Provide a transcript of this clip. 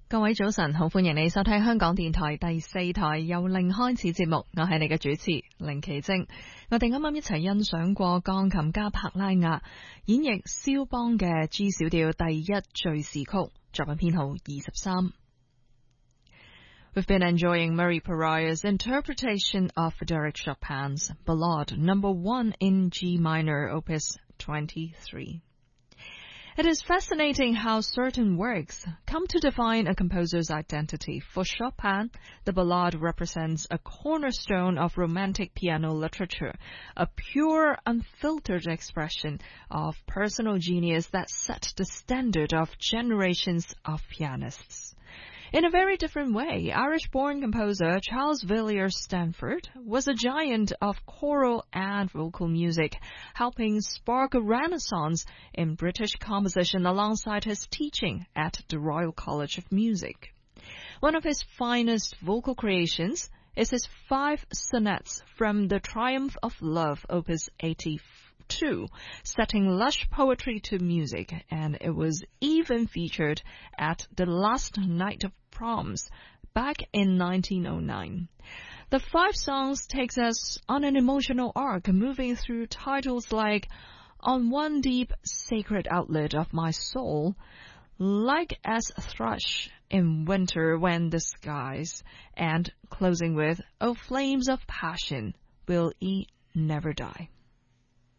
各位早晨，好歡迎你收聽香港電台第四台由零開始節目，我係你嘅主持凌奇晶。我哋啱啱一齊欣賞過鋼琴家柏拉雅演繹肖邦嘅 G 小調第一敘事曲，作品編號23。We've been enjoying Marie Parilla's interpretation of Frédéric Chopin's Ballade No. 1 in G minor, Opus 23. It is fascinating how certain works come to define a composer's identity. For Chopin, the ballade represents a cornerstone of romantic piano literature, a pure, unfiltered expression of personal genius that set the standard of generations of pianists. In a very different way, Irish-born composer Charles Villiers Stanford was a giant of choral and vocal music, helping spark a renaissance in British composition alongside his teaching at the Royal College of Music. One of his finest vocal creations is his 5 sonnets from The Triumph of Love, Opus 82, setting lush poetry to music, and it was even featured at the last night of proms back in 1909. The 5 songs takes us on an emotional arc, moving through titles like On One Deep Sacred Outlet of My Soul, Like as Thrush in Winter When the Skies, and closing with O Flames of Passion, Will Ye Never Die.